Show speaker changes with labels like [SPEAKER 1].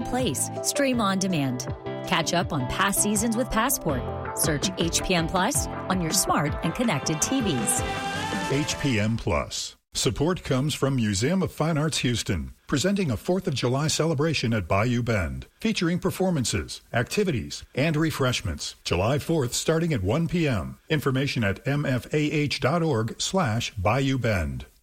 [SPEAKER 1] place, stream on demand. Catch up on past seasons with Passport. Search HPM Plus on your smart and connected TVs.
[SPEAKER 2] HPM Plus. Support comes from Museum of Fine Arts Houston, presenting a 4th of July celebration at Bayou Bend, featuring performances, activities, and refreshments. July 4th starting at 1 p.m. Information at mfah.org/Bayou Bend.